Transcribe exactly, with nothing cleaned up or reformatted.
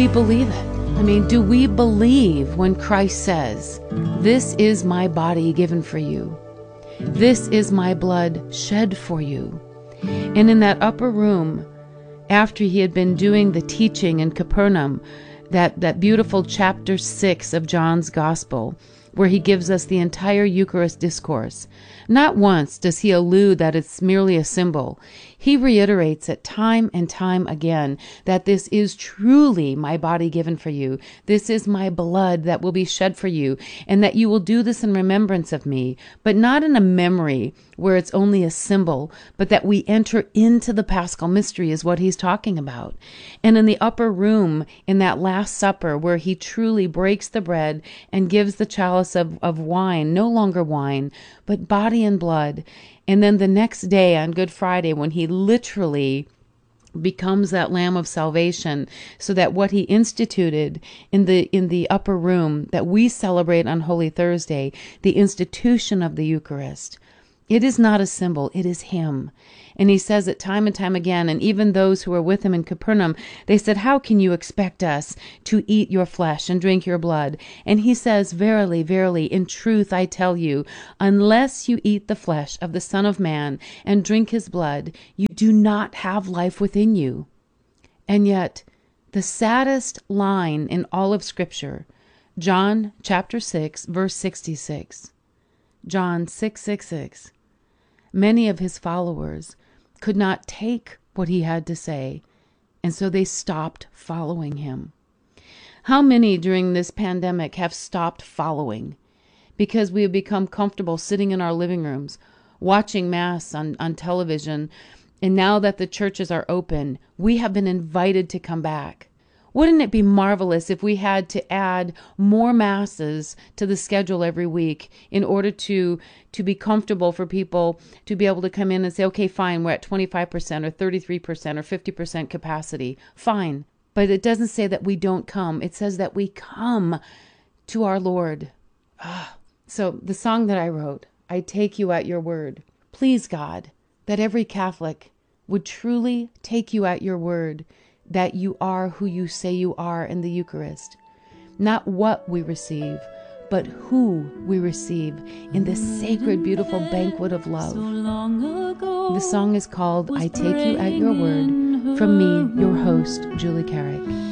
we believe it? I mean, do we believe when Christ says, "This is my body given for you. This is my blood shed for you"? And in that upper room, after he had been doing the teaching in Capernaum, that, that beautiful chapter six of John's Gospel, where he gives us the entire Eucharist discourse, not once does he allude that it's merely a symbol. He reiterates it time and time again that this is truly my body given for you. This is my blood that will be shed for you, and that you will do this in remembrance of me, but not in a memory where it's only a symbol, but that we enter into the Paschal mystery is what he's talking about. And in the upper room, in that Last Supper, where he truly breaks the bread and gives the chalice of, of wine, no longer wine, but body and blood. And then the next day on Good Friday, when he literally becomes that Lamb of salvation, so that what he instituted in the in the upper room that we celebrate on Holy Thursday, the institution of the Eucharist, it is not a symbol, it is him. And he says it time and time again. And even those who were with him in Capernaum, they said, "How can you expect us to eat your flesh and drink your blood?" And he says, "Verily, verily, in truth I tell you, unless you eat the flesh of the Son of Man and drink his blood, you do not have life within you." And yet, the saddest line in all of Scripture, John chapter six, verse sixty-six. John six sixty-six. Many of his followers could not take what he had to say, and so they stopped following him. How many during this pandemic have stopped following because we have become comfortable sitting in our living rooms, watching Mass on, on television, and now that the churches are open, we have been invited to come back. Wouldn't it be marvelous if we had to add more masses to the schedule every week in order to to be comfortable for people to be able to come in and say, "Okay, fine, we're at twenty-five percent or thirty-three percent or fifty percent capacity. Fine." But it doesn't say that we don't come. It says that we come to our Lord. Ah. So the song that I wrote, "I Take You at Your Word." Please, God, that every Catholic would truly take you at your word, that you are who you say you are in the Eucharist. Not what we receive, but who we receive in this sacred, beautiful banquet of love. The song is called "I Take You at Your Word," from me, your host, Julie Carrick.